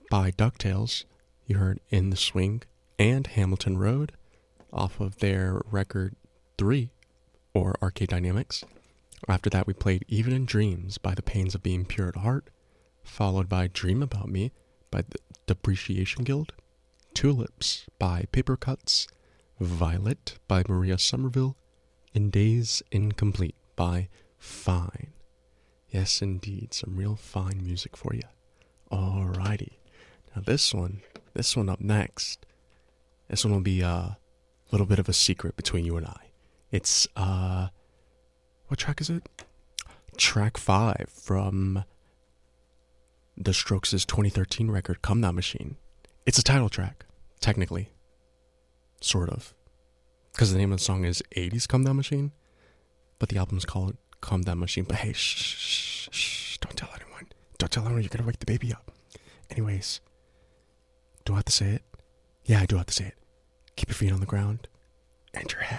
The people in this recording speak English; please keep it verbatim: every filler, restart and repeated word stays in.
by DuckTales. You heard In the Swing and Hamilton Road off of their record three, or Arcade Dynamics. After that, we played Even in Dreams by The Pains of Being Pure at Heart, followed by Dream About Me by the Depreciation Guild, Tulips by Paper Cuts, Violet by Maria Somerville, and Days Incomplete by Fine. Yes, indeed, some real fine music for you. Alrighty. Now this one, this one up next, this one will be a little bit of a secret between you and I. It's, uh, what track is it? Track five from The Strokes' twenty thirteen record, Come That Machine. It's a title track, technically. Sort of. Because the name of the song is eighties Come That Machine, but the album's called Come That Machine. But hey, shh, shh, shh, don't tell anyone. Don't tell anyone, you're gonna wake the baby up. Anyways, do I have to say it? Yeah, I do have to say it. Keep your feet on the ground and your head